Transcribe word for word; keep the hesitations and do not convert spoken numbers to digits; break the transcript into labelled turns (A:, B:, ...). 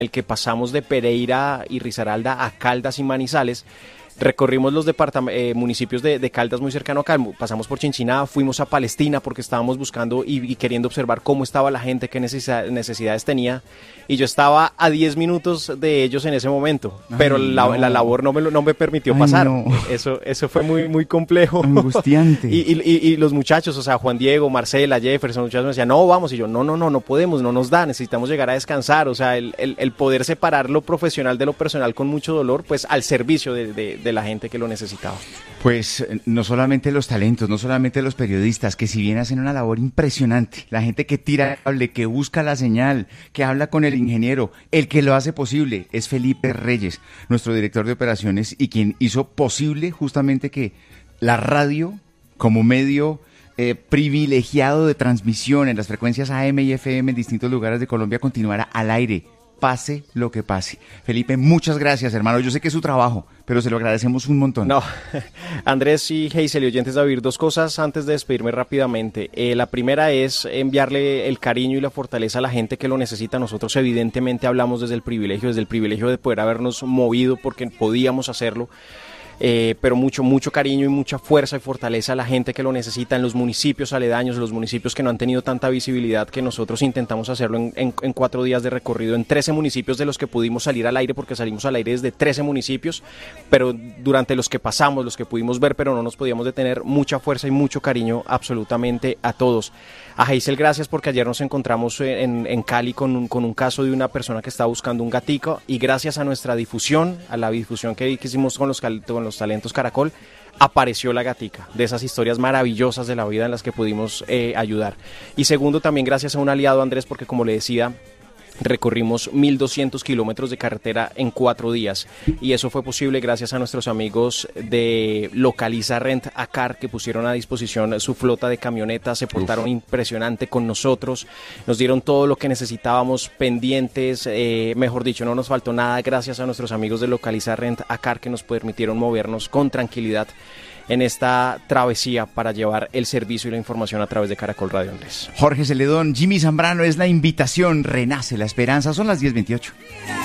A: el que pasamos de Pereira y Risaralda a Caldas y Manizales. Recorrimos los departam- eh, municipios de, de Caldas muy cercano a Calmo, pasamos por Chinchiná, fuimos a Palestina porque estábamos buscando y, y queriendo observar cómo estaba la gente, qué necesita- necesidades tenía, y yo estaba a diez minutos de ellos en ese momento,
B: Ay,
A: pero la,
B: no.
A: la labor no me, lo- no me permitió
B: Ay,
A: pasar.
B: no.
A: Eso, eso fue muy, muy complejo.
B: Angustiante.
A: y, y, y, y los muchachos, o sea, Juan Diego, Marcela, Jefferson, muchachos me decían, no, vamos, y yo, no, no, no, no podemos, no nos da, necesitamos llegar a descansar, o sea, el, el, el poder separar lo profesional de lo personal con mucho dolor, pues al servicio de, de, de la gente que lo necesitaba.
B: Pues eh, no solamente los talentos, no solamente los periodistas, que si bien hacen una labor impresionante, la gente que tira el cable, que busca la señal, que habla con el ingeniero, el que lo hace posible es Felipe Reyes, nuestro director de operaciones y quien hizo posible justamente que la radio como medio eh, privilegiado de transmisión en las frecuencias A M y F M en distintos lugares de Colombia continuara al aire, pase lo que pase. Felipe, muchas gracias, hermano. Yo sé que es su trabajo, pero se lo agradecemos un montón.
A: No, Andrés y Hazel y oyentes de Vivir, dos cosas antes de despedirme rápidamente. Eh, la primera es enviarle el cariño y la fortaleza a la gente que lo necesita. Nosotros evidentemente hablamos desde el privilegio, desde el privilegio de poder habernos movido porque podíamos hacerlo. Eh, pero mucho, mucho cariño y mucha fuerza y fortaleza a la gente que lo necesita en los municipios aledaños, los municipios que no han tenido tanta visibilidad, que nosotros intentamos hacerlo en, en, en cuatro días de recorrido, en trece municipios de los que pudimos salir al aire, porque salimos al aire desde trece municipios, pero durante los que pasamos, los que pudimos ver, pero no nos podíamos detener, mucha fuerza y mucho cariño absolutamente a todos. A Hazel, gracias, porque ayer nos encontramos en, en Cali con un, con un caso de una persona que estaba buscando un gatico, y gracias a nuestra difusión, a la difusión que, que hicimos con los, con los talentos Caracol, apareció la gatica, de esas historias maravillosas de la vida en las que pudimos eh, ayudar. Y segundo, también gracias a un aliado, Andrés, porque como le decía, recorrimos mil doscientos kilómetros de carretera en cuatro días, y eso fue posible gracias a nuestros amigos de Localiza Rent a Car, que pusieron a disposición su flota de camionetas, se portaron Uf. impresionante con nosotros, nos dieron todo lo que necesitábamos, pendientes, eh, mejor dicho, no nos faltó nada, gracias a nuestros amigos de Localiza Rent a Car, que nos permitieron movernos con tranquilidad en esta travesía para llevar el servicio y la información a través de Caracol Radio, Andrés.
B: Jorge Celedón, Jimmy Zambrano, es la invitación, renace la esperanza, son las diez veintiocho.